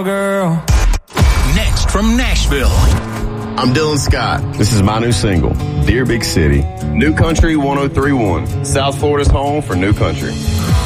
Girl. Next from Nashville. I'm Dylan Scott. This is my new single, Dear Big City. New Country 103.1. South Florida's home for new country.